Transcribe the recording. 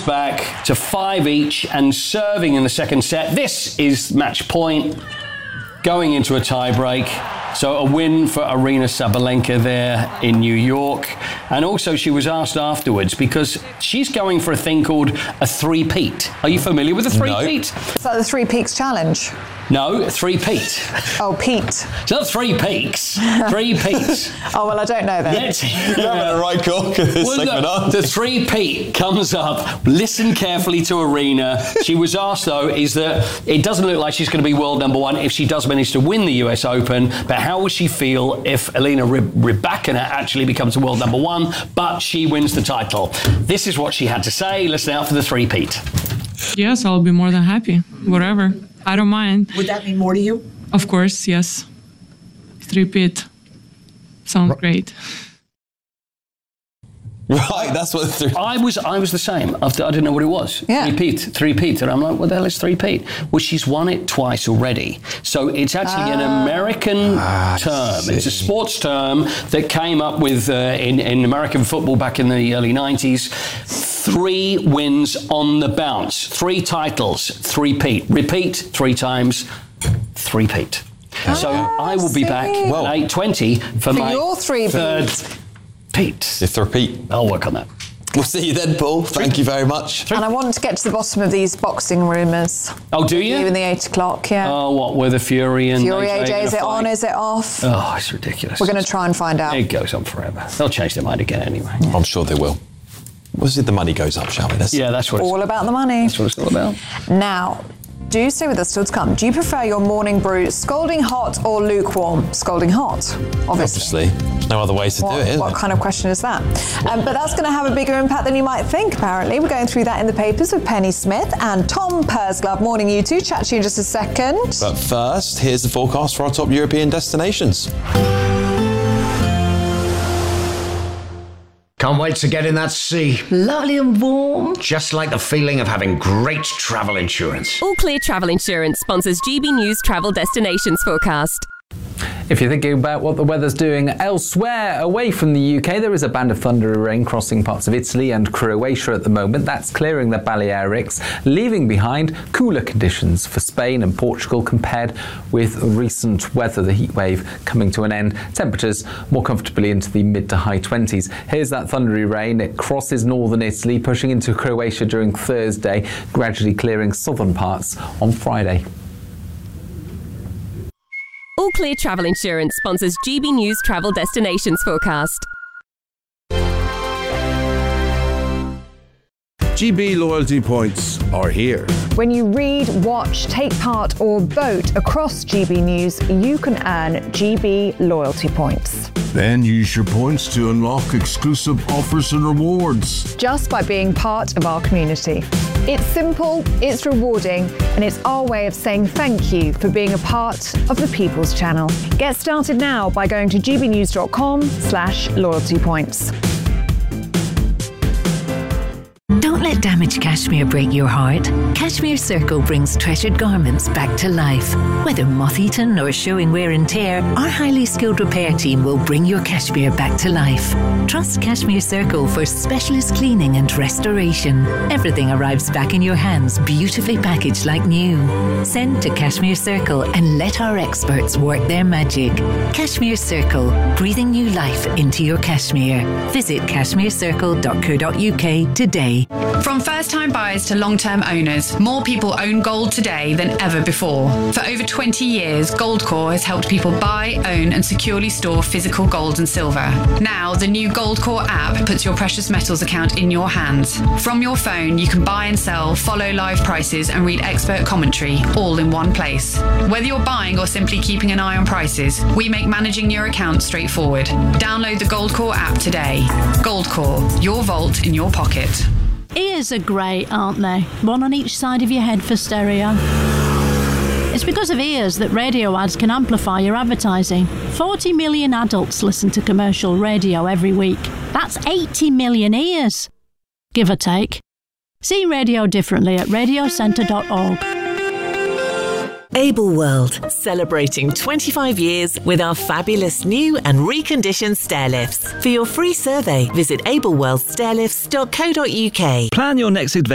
back to 5 each and serving in the second set. This is match point going into a tie-break. So a win for Aryna Sabalenka there in New York. And also she was asked afterwards because she's going for a thing called a three-peat. Are you familiar with a three-peat? Is that the Three Peaks Challenge? No, three-peat. Oh, Pete. It's not 3 peaks. 3 peats. Oh, well, I don't know then. You're having a right cock at this segment, aren't you? The 3-peat comes up. Listen carefully to Aryna. She was asked, though, is that it doesn't look like she's going to be world number one if she does manage to win the US Open, but how will she feel if Elena Rybakina actually becomes the world number one, but she wins the title? This is what she had to say. Listen out for the 3-peat. Yes, I'll be more than happy. Whatever. I don't mind. Would that mean more to you? Of course, yes. 3-peat. Sounds great. Right, that's what the I was the same. I didn't know what it was. Yeah. 3-peat. And I'm like, what the hell is 3-peat? Well, she's won it twice already. So it's actually an American term. It's a sports term that came up with in American football back in the early 90s. 3 wins on the bounce. 3 titles, 3-peat. Repeat 3 times, 3-peat. So I will be back at 8:20 for my your 3-peat. third Pete. It's a repeat. I'll work on that. We'll see you then, Paul. Thank you very much. And I want to get to the bottom of these boxing rumours. Oh, do you? Even the 8 o'clock, yeah. Oh, what, with the Fury and AJ, is it on, is it off? Oh, it's ridiculous. We're going to try and find out. It goes on forever. They'll change their mind again anyway. Yeah. I'm sure they will. We'll see if the money goes up, shall we? Yeah, that's what it's all about the money. That's what it's all about. Now, do stay with us still to come. Do you prefer your morning brew scalding hot or lukewarm? Scalding hot, obviously. There's no other ways to do it, What kind of question is that? But that's going to have a bigger impact than you might think, apparently. We're going through that in the papers with Penny Smith and Tom Pursglove. Morning, you two. Chat to you in just a second. But first, here's the forecast for our top European destinations. Can't wait to get in that sea. Lovely and warm. Just like the feeling of having great travel insurance. All Clear Travel Insurance sponsors GB News Travel Destinations Forecast. If you're thinking about what the weather's doing elsewhere away from the UK, there is a band of thundery rain crossing parts of Italy and Croatia at the moment. That's clearing the Balearics, leaving behind cooler conditions for Spain and Portugal compared with recent weather, the heat wave coming to an end. Temperatures more comfortably into the mid to high 20s. Here's that thundery rain. It crosses northern Italy, pushing into Croatia during Thursday, gradually clearing southern parts on Friday. All Clear Travel Insurance sponsors GB News Travel Destinations Forecast. GB loyalty points are here. When you read, watch, take part or vote across GB News, you can earn GB loyalty points. Then use your points to unlock exclusive offers and rewards. Just by being part of our community. It's simple, it's rewarding, and it's our way of saying thank you for being a part of the People's Channel. Get started now by going to gbnews.com/loyalty points. Don't let damaged cashmere break your heart. Cashmere Circle brings treasured garments back to life. Whether moth-eaten or showing wear and tear, our highly skilled repair team will bring your cashmere back to life. Trust Cashmere Circle for specialist cleaning and restoration. Everything arrives back in your hands, beautifully packaged like new. Send to Cashmere Circle and let our experts work their magic. Cashmere Circle, breathing new life into your cashmere. Visit cashmerecircle.co.uk today. From first-time buyers to long-term owners, more people own gold today than ever before. For over 20 years, Goldcore has helped people buy, own and securely store physical gold and silver. Now, the new Goldcore app puts your precious metals account in your hands. From your phone, you can buy and sell, follow live prices and read expert commentary, all in one place. Whether you're buying or simply keeping an eye on prices, we make managing your account straightforward. Download the Goldcore app today. Goldcore, your vault in your pocket. Ears are great, aren't they? One on each side of your head for stereo. It's because of ears that radio ads can amplify your advertising. 40 million adults listen to commercial radio every week. That's 80 million ears, give or take. See radio differently at radiocentre.org. Able World, celebrating 25 years with our fabulous new and reconditioned stair lifts. For your free survey, visit ableworldstairlifts.co.uk. Plan your next adventure